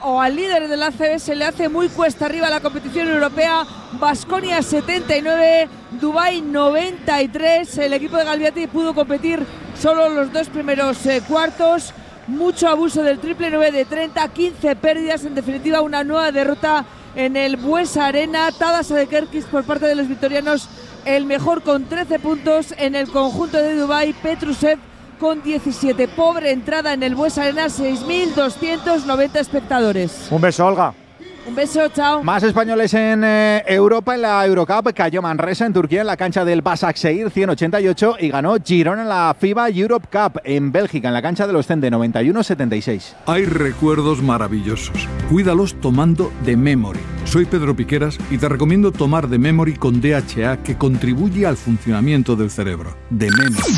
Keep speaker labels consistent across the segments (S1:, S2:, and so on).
S1: o al líder del ACB se le hace muy cuesta arriba la competición europea. Baskonia 79, Dubái 93. El equipo de Galbiati pudo competir solo los dos primeros cuartos. Mucho abuso del triple, 9 de 30, 15 pérdidas. En definitiva, una nueva derrota en el Buesa Arena. Tadas Adekerkis por parte de los vitorianos, el mejor con 13 puntos. En el conjunto de Dubái, Petrusev con 17. Pobre entrada en el Buesa Arena, 6.290 espectadores.
S2: Un beso, Olga.
S1: Un beso, chao.
S2: Más españoles en Europa. En la Eurocup cayó Manresa en Turquía en la cancha del Başakşehir 188 y ganó Girona en la FIBA Europe Cup en Bélgica en la cancha de los Zende 91-76.
S3: Hay recuerdos maravillosos. Cuídalos tomando The Memory. Soy Pedro Piqueras y te recomiendo tomar The Memory con DHA, que contribuye al funcionamiento del cerebro. The Memory.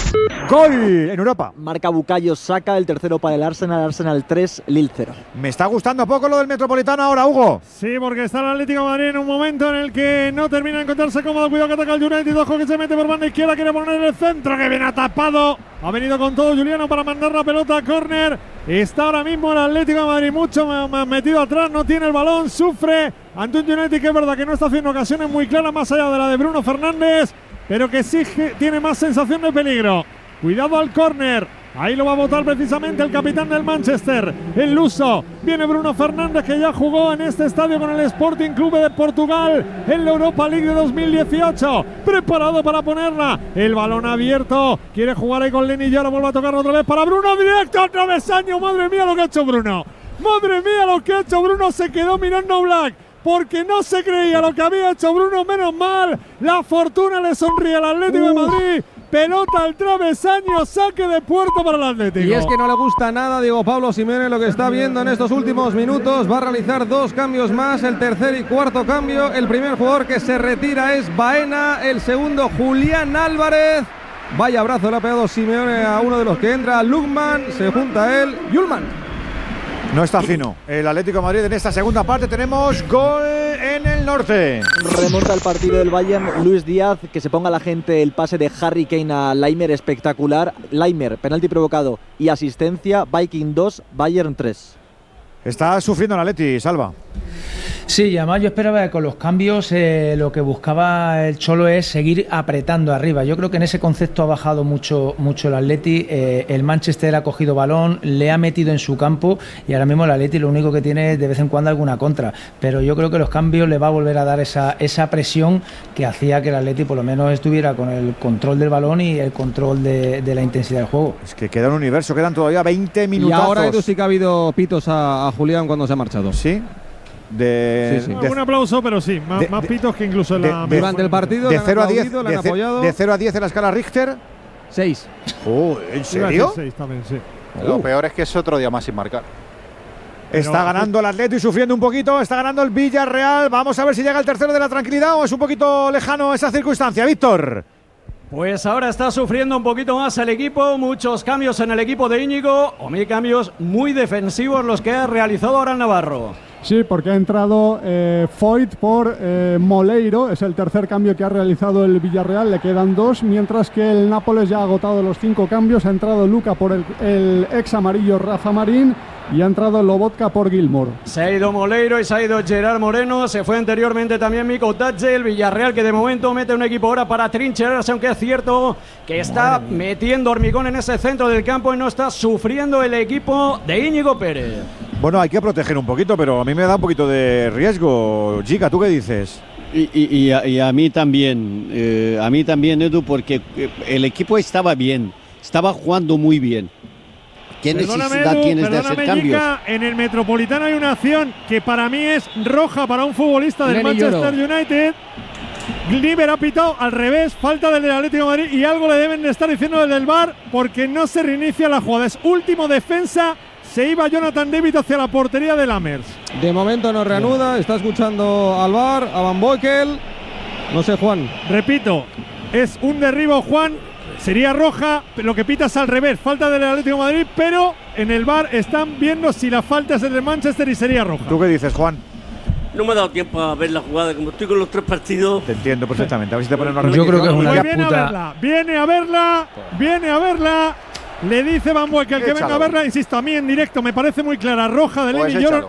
S2: ¡Gol en Europa!
S4: Marca Bukayo Saka, el tercero para el Arsenal 3, Lille 0.
S2: Me está gustando poco lo del Metropolitano ahora, Hugo.
S5: Sí, porque está el Atlético de Madrid en un momento en el que no termina de encontrarse cómodo. Cuidado que ataca el United, ojo que se mete por banda izquierda, quiere poner el centro, que viene atapado. Ha venido con todo Juliano para mandar la pelota a córner. Está ahora mismo el Atlético de Madrid mucho más metido atrás, no tiene el balón, sufre ante un United que es verdad que no está haciendo ocasiones muy claras más allá de la de Bruno Fernández, pero que sí tiene más sensación de peligro. Cuidado al córner, ahí lo va a botar precisamente el capitán del Manchester, el luso. Viene Bruno Fernández, que ya jugó en este estadio con el Sporting Clube de Portugal en la Europa League de 2018. Preparado para ponerla, el balón abierto, quiere jugar ahí con Lenny y ahora vuelve a tocar otra vez para Bruno, directo al travesaño. Madre mía lo que ha hecho Bruno, madre mía lo que ha hecho Bruno, se quedó mirando Black porque no se creía lo que había hecho Bruno. Menos mal, la fortuna le sonríe al Atlético de Madrid. Pelota al travesaño, saque de puerto para el Atlético.
S6: Y es que no le gusta nada Diego Pablo Simeone lo que está viendo en estos últimos minutos. Va a realizar dos cambios más, el tercer y cuarto cambio. El primer jugador que se retira es Baena, el segundo Julián Álvarez. Vaya abrazo le ha pegado Simeone a uno de los que entra, Lukman, se junta a él, Yulman.
S2: No está fino el Atlético de Madrid en esta segunda parte. Tenemos gol en el norte.
S4: Remonta el partido del Bayern Luis Díaz, que se ponga a la gente el pase de Harry Kane a Laimer, espectacular. Laimer, penalti provocado y asistencia. Viking 2, Bayern 3.
S2: Está sufriendo el Atleti, Salva.
S7: Sí, y además yo esperaba que con los cambios lo que buscaba el Cholo es seguir apretando arriba. Yo creo que en ese concepto ha bajado mucho el Atleti. El Manchester ha cogido balón, le ha metido en su campo y ahora mismo el Atleti lo único que tiene es de vez en cuando alguna contra. Pero yo creo que los cambios le va a volver a dar esa presión que hacía que el Atleti por lo menos estuviera con el control del balón y el control de la intensidad del juego.
S2: Es que queda un universo, quedan todavía 20 minutazos.
S6: Y ahora Edu sí que ha habido pitos a Julián cuando se ha marchado.
S2: Sí.
S5: Un aplauso, pero sí, más pitos que incluso en la
S6: durante el partido.
S2: De 0 a 10,
S6: de
S2: 0 a 10 en la escala Richter.
S6: 6.
S2: ¿En serio?
S5: 6 también, sí.
S8: Lo peor es que es otro día más sin marcar.
S2: Está ganando el Atleti y sufriendo un poquito. Está ganando el Villarreal. Vamos a ver si llega el tercero de la tranquilidad o es un poquito lejano esa circunstancia. Víctor.
S9: Pues ahora está sufriendo un poquito más el equipo, muchos cambios en el equipo de Íñigo, cambios muy defensivos los que ha realizado ahora el Navarro.
S10: Sí, porque ha entrado Foyt por Moleiro, es el tercer cambio que ha realizado el Villarreal, le quedan 2, mientras que el Nápoles ya ha agotado los 5 cambios, ha entrado Luca por el ex amarillo Rafa Marín y ha entrado Lobotka por Gilmour.
S9: Se ha ido Moleiro y se ha ido Gerard Moreno, se fue anteriormente también Miko Tatze, el Villarreal que de momento mete un equipo ahora para trincherarse, aunque es cierto que está metiendo hormigón en ese centro del campo y no está sufriendo el equipo de Íñigo Pérez.
S2: Bueno, hay que proteger un poquito, pero a mí me da un poquito de riesgo. Giga, ¿tú qué dices?
S11: Y a mí también, Edu, porque el equipo estaba bien, estaba jugando muy bien. ¿Qué necesidad tienes de hacer cambios?
S5: Giga, en el Metropolitano hay una acción que para mí es roja para un futbolista del Manchester United. Gliber ha pitado al revés, falta del Atlético de Madrid y algo le deben de estar diciendo desde el VAR porque no se reinicia la jugada. Es último defensa. Se iba Jonathan David hacia la portería de Lammers.
S6: De momento no reanuda, está escuchando al VAR, a Van Boekel. No sé, Juan.
S5: Repito, es un derribo, Juan. Sería roja, lo que pitas al revés. Falta del Atlético de Madrid, pero en el VAR están viendo si la falta es del Manchester y sería roja.
S2: ¿Tú qué dices, Juan?
S12: No me ha dado tiempo a ver la jugada, como estoy con los 3 partidos.
S2: Te entiendo perfectamente. A ver si te ponen una
S7: Yo creo que es una
S5: pues viene a verla. Le dice Van Boekel que venga a verla. Insisto, a mí en directo me parece muy clara. Roja de Lenny.